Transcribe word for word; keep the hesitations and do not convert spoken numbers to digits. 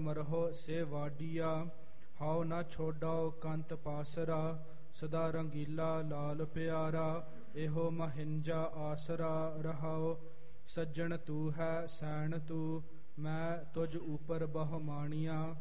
ਮਰਹੁ ਸੇ Wadia. How ਨਾ ਛੋਡਾਓ ਕੰਤ ਪਾਸਰਾ, ਸਦਾ ਰੰਗੀਲਾ ਲਾਲ ਪਿਆਰਾ। ਇਹੋ ਮਹਿੰਜਾ ਆਸਰਾ ਰਹਾਓ, ਸੱਜਣ ਤੂੰ ਹੈ ਸੈਣ ਤੂੰ, ਮੈਂ ਤੁਝ ਉਪਰ ਬਹੁ ਮਾਣੀਆ।